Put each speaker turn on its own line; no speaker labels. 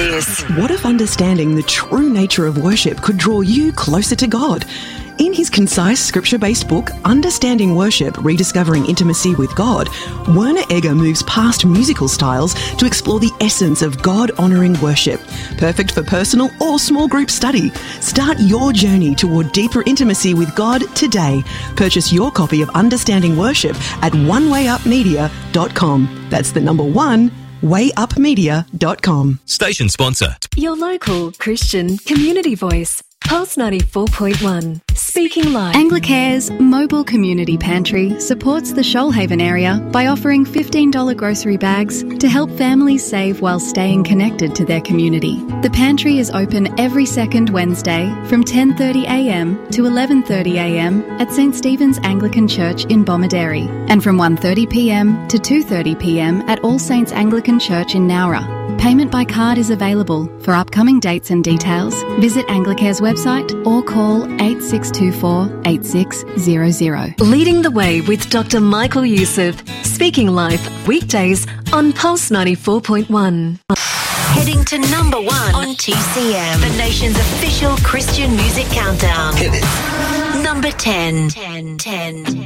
this.
What if understanding the true nature of worship could draw you closer to God? In his concise scripture-based book, Understanding Worship, Rediscovering Intimacy with God, Werner Egger moves past musical styles to explore the essence of God-honouring worship. Perfect for personal or small group study. Start your journey toward deeper intimacy with God today. Purchase your copy of Understanding Worship at onewayupmedia.com. That's the number 1, wayupmedia.com.
Station sponsor.
Your local Christian community voice. Pulse 94.1. Speaking Live.
Anglicare's mobile community pantry supports the Shoalhaven area by offering $15 grocery bags to help families save while staying connected to their community. The pantry is open every second Wednesday from 10:30am to 11:30am at St Stephen's Anglican Church in Bomaderry, and from 1:30pm to 2:30pm at All Saints Anglican Church in Nowra. Payment by card is available. For upcoming dates and details, visit Anglicare's website or call 8624 8600.
Leading the way with Dr. Michael Youssef. Speaking Life, weekdays on Pulse 94.1.
Heading to number 1 on TCM, the nation's official Christian music countdown. Number 10.